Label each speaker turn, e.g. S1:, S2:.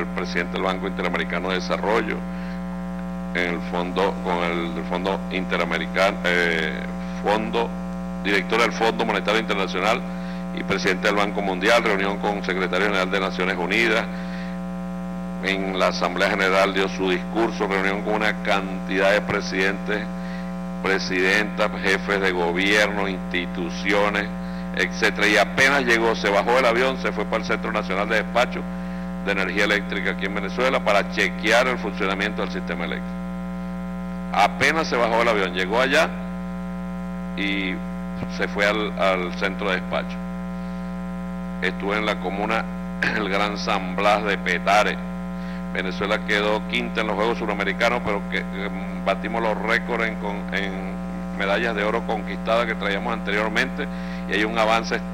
S1: el presidente del Banco Interamericano de Desarrollo, en el fondo, con el Fondo Interamericano, director del Fondo Monetario Internacional y presidente del Banco Mundial, reunión con secretario general de Naciones Unidas. En la Asamblea General dio su discurso, reunión con una cantidad de presidentes, presidentas, jefes de gobierno, instituciones, etcétera, y apenas llegó, se bajó del avión, se fue para el Centro Nacional de Despacho de Energía Eléctrica aquí en Venezuela para chequear el funcionamiento del sistema eléctrico. Apenas se bajó del avión, llegó allá y se fue al centro de despacho. Estuve en la comuna, el Gran San Blas de Petare. Venezuela quedó quinta en los Juegos Suramericanos, pero que batimos los récords en medallas de oro conquistadas que traíamos anteriormente, y hay un avance